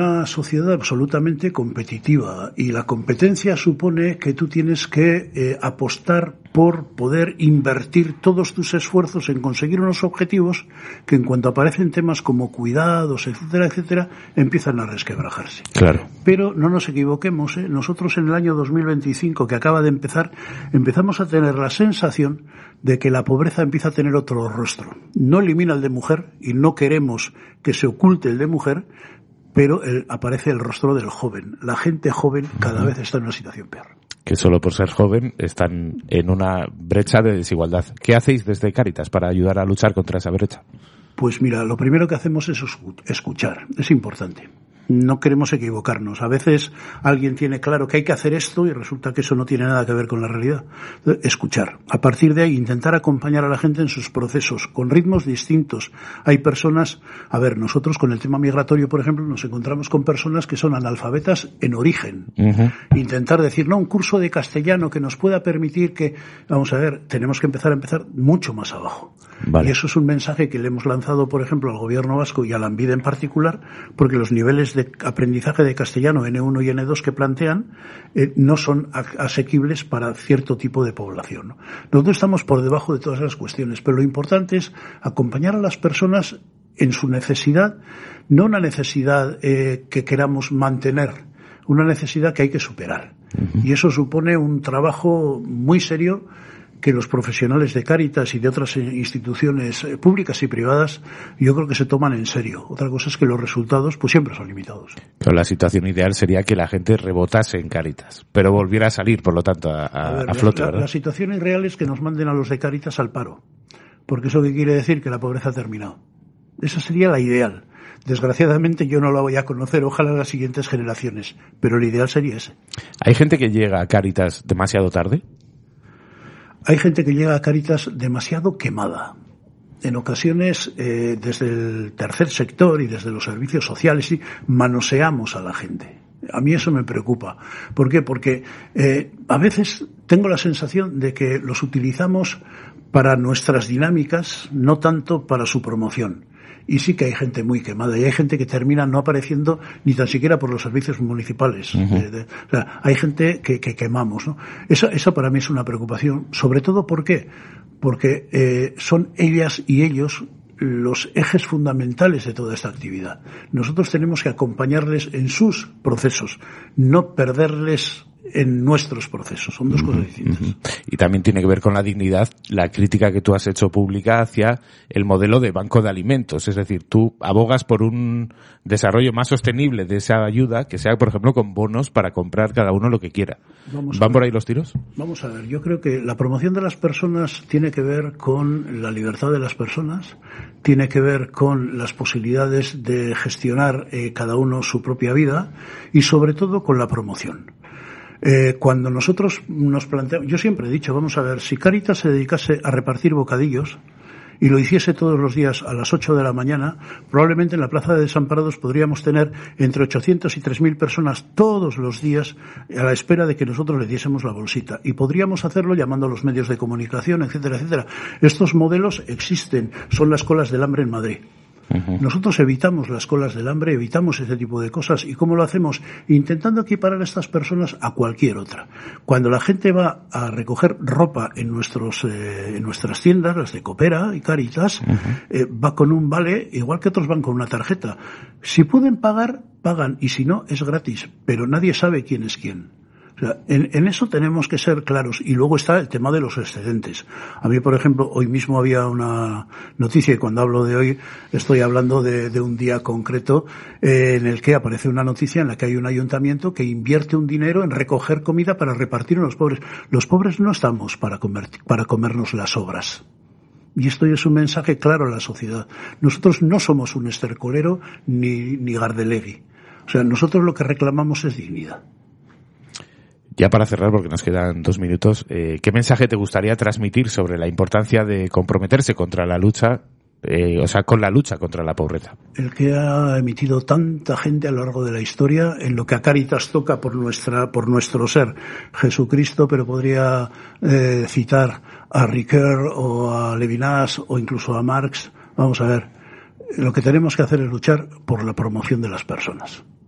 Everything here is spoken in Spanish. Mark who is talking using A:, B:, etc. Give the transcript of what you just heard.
A: Una sociedad absolutamente competitiva, y la competencia supone que tú tienes que apostar por poder invertir todos tus esfuerzos en conseguir unos objetivos que, en cuanto aparecen temas como cuidados, etcétera, etcétera, empiezan a resquebrajarse.
B: Claro.
A: Pero no nos equivoquemos, nosotros en el año 2025, que acaba de empezar, empezamos a tener la sensación de que la pobreza empieza a tener otro rostro. No elimina el de mujer, y no queremos que se oculte el de mujer, pero aparece el rostro del joven. La gente joven cada vez está en una situación peor.
B: Que solo por ser joven están en una brecha de desigualdad. ¿Qué hacéis desde Cáritas para ayudar a luchar contra esa brecha?
A: Pues mira, lo primero que hacemos es escuchar. Es importante. No queremos equivocarnos. A veces alguien tiene claro que hay que hacer esto y resulta que eso no tiene nada que ver con la realidad. Escuchar. A partir de ahí, intentar acompañar a la gente en sus procesos, con ritmos distintos. Hay personas, nosotros con el tema migratorio, por ejemplo, nos encontramos con personas que son analfabetas en origen. Intentar decir, no, un curso de castellano que nos pueda permitir que, tenemos que empezar mucho más abajo. Vale. Y eso es un mensaje que le hemos lanzado, por ejemplo, al gobierno vasco y a la ANVIDE en particular, porque los niveles de aprendizaje de castellano N1 y N2 que plantean no son asequibles para cierto tipo de población, ¿no? Nosotros estamos por debajo de todas esas cuestiones, pero lo importante es acompañar a las personas en su necesidad, no una necesidad que queramos mantener, una necesidad que hay que superar. Y eso supone un trabajo muy serio que los profesionales de Cáritas y de otras instituciones públicas y privadas, yo creo que se toman en serio. Otra cosa es que los resultados pues siempre son limitados.
B: Pero la situación ideal sería que la gente rebotase en Cáritas, pero volviera a salir, por lo tanto, a flote, ¿verdad?
A: La situación irreal es que nos manden a los de Cáritas al paro, porque eso que quiere decir que la pobreza ha terminado. Esa sería la ideal. Desgraciadamente yo no la voy a conocer, ojalá las siguientes generaciones, pero el ideal sería ese.
B: ¿Hay gente que llega a Cáritas demasiado tarde?
A: Hay gente que llega a Cáritas demasiado quemada. En ocasiones, desde el tercer sector y desde los servicios sociales, manoseamos a la gente. A mí eso me preocupa. ¿Por qué? Porque a veces tengo la sensación de que los utilizamos para nuestras dinámicas, no tanto para su promoción. Y sí que hay gente muy quemada, y hay gente que termina no apareciendo ni tan siquiera por los servicios municipales. Hay gente que quemamos, ¿no? Esa para mí es una preocupación, sobre todo ¿por qué? Porque son ellas y ellos los ejes fundamentales de toda esta actividad. Nosotros tenemos que acompañarles en sus procesos, no perderles en nuestros procesos. Son dos cosas distintas.
B: Y también tiene que ver con la dignidad, la crítica que tú has hecho pública hacia el modelo de banco de alimentos. Es decir, tú abogas por un desarrollo más sostenible de esa ayuda, que sea, por ejemplo, con bonos para comprar cada uno lo que quiera. ¿Van por ahí los tiros?
A: Vamos a ver, yo creo que la promoción de las personas tiene que ver con la libertad de las personas, tiene que ver con las posibilidades de gestionar cada uno su propia vida y sobre todo con la promoción. Cuando nosotros nos planteamos, yo siempre he dicho, vamos a ver, si Cáritas se dedicase a repartir bocadillos y lo hiciese todos los días a las 8 de la mañana, probablemente en la Plaza de Desamparados podríamos tener entre 800 y 3.000 personas todos los días a la espera de que nosotros les diésemos la bolsita. Y podríamos hacerlo llamando a los medios de comunicación, etcétera, etcétera. Estos modelos existen, son las colas del hambre en Madrid. Nosotros evitamos las colas del hambre, evitamos ese tipo de cosas. ¿Y cómo lo hacemos? Intentando equiparar a estas personas a cualquier otra. Cuando la gente va a recoger ropa en nuestras tiendas, las de Coopera y Cáritas, va con un vale, igual que otros van con una tarjeta. Si pueden pagar, pagan, y si no, es gratis. Pero nadie sabe quién es quién. O sea, en eso tenemos que ser claros. Y luego está el tema de los excedentes. A mí, por ejemplo, hoy mismo había una noticia, y cuando hablo de hoy estoy hablando de un día concreto en el que aparece una noticia en la que hay un ayuntamiento que invierte un dinero en recoger comida para repartir a los pobres. Los pobres no estamos para comernos las obras. Y esto es un mensaje claro a la sociedad. Nosotros no somos un estercolero ni Gardelegui. O sea, nosotros lo que reclamamos es dignidad.
B: Ya para cerrar, porque nos quedan 2 minutos, ¿qué mensaje te gustaría transmitir sobre la importancia de comprometerse contra la lucha, con la lucha contra la pobreza?
A: El que ha emitido tanta gente a lo largo de la historia, en lo que a Cáritas toca por nuestro ser, Jesucristo, pero podría citar a Ricoeur o a Levinas o incluso a Marx. Vamos a ver, lo que tenemos que hacer es luchar por la promoción de las personas.